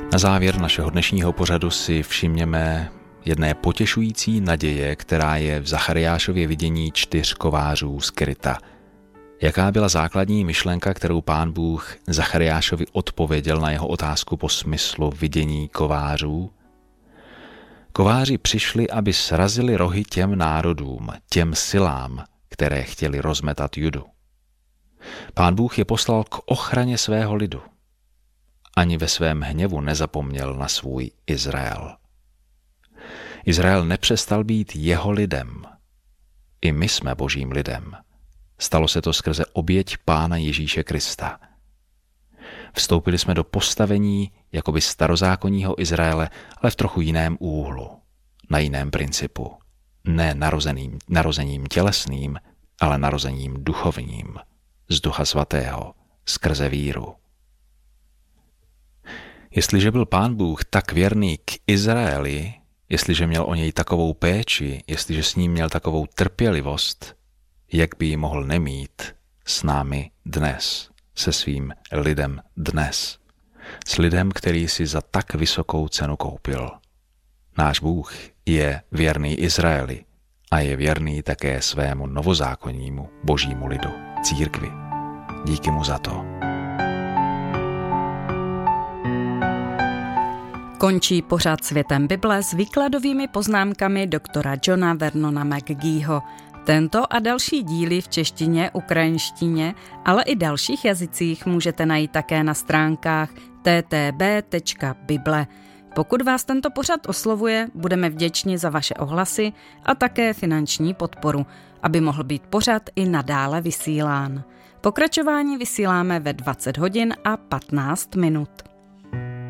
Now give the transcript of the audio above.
Na závěr našeho dnešního pořadu si všimněme jedné potěšující naděje, která je v Zachariášově vidění 4 kovářů skryta. Jaká byla základní myšlenka, kterou Pán Bůh Zachariášovi odpověděl na jeho otázku po smyslu vidění kovářů? Kováři přišli, aby srazili rohy těm národům, těm silám, které chtěli rozmetat Judu. Pán Bůh je poslal k ochraně svého lidu. Ani ve svém hněvu nezapomněl na svůj Izrael. Izrael nepřestal být jeho lidem. I my jsme Božím lidem. Stalo se to skrze oběť Pána Ježíše Krista. Vstoupili jsme do postavení jakoby starozákonního Izraele, ale v trochu jiném úhlu, na jiném principu. Ne narozením tělesným, ale narozením duchovním, z Ducha Svatého, skrze víru. Jestliže byl Pán Bůh tak věrný k Izraeli, jestliže měl o něj takovou péči, jestliže s ním měl takovou trpělivost, jak by ji mohl nemít s námi dnes, se svým lidem dnes, s lidem, který si za tak vysokou cenu koupil. Náš Bůh je věrný Izraeli a je věrný také svému novozákonnímu božímu lidu, církvi. Díky mu za to. Končí pořad Světem Bible s výkladovými poznámkami doktora Johna Vernona McGeeho. Tento a další díly v češtině, ukrajinštině, ale i dalších jazycích můžete najít také na stránkách ttb.bible. Pokud vás tento pořad oslovuje, budeme vděční za vaše ohlasy a také finanční podporu, aby mohl být pořad i nadále vysílán. Pokračování vysíláme ve 20 hodin a 15 minut.